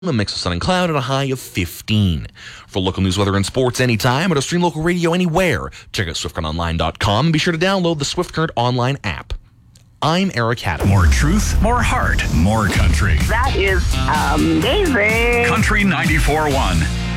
A mix of sun and cloud at a high of 15. For local news, weather, and sports anytime, or to stream local radio anywhere, check out swiftcurrentonline.com and be sure to download the Swift Current online app. I'm Eric Haddam. More truth, more heart, more country. That is amazing. Country 94.1.